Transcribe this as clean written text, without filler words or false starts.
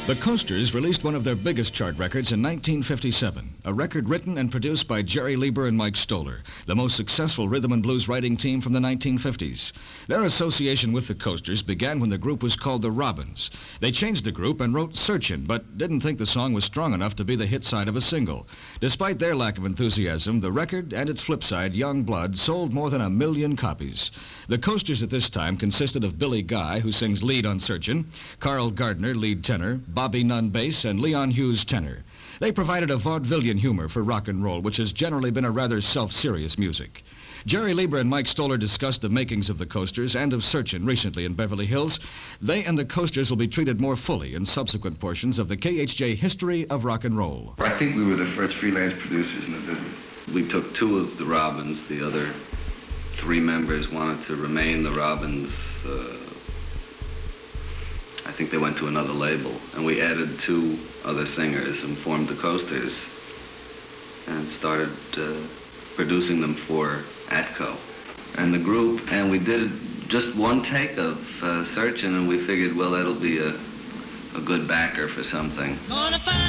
The Coasters released one of their biggest chart records in 1957, a record written and produced by Jerry Lieber and Mike Stoller, the most successful rhythm and blues writing team from the 1950s. Their association with the Coasters began when the group was called the Robins. They changed the group and wrote Searchin', but didn't think the song was strong enough to be the hit side of a single. Despite their lack of enthusiasm, the record and its flip side, Young Blood, sold more than 1 million copies. The Coasters at this time consisted of Billy Guy, who sings lead on Searchin', Carl Gardner, lead tenor, Bobby Nunn bass, and Leon Hughes tenor. They provided a vaudevillian humor for rock and roll, which has generally been a rather self-serious music. Jerry Lieber and Mike Stoller discussed the makings of the Coasters and of Searchin' recently in Beverly Hills. They and the Coasters will be treated more fully in subsequent portions of the KHJ History of Rock and Roll. I think we were the first freelance producers in the business. We took 2 of the Robins. The other 3 members wanted to remain the Robins. I think they went to another label, and we added 2 other singers and formed the Coasters and started producing them for Atco. And the group, and we did just 1 take of Searchin', and we figured, well, that'll be a good backer for something.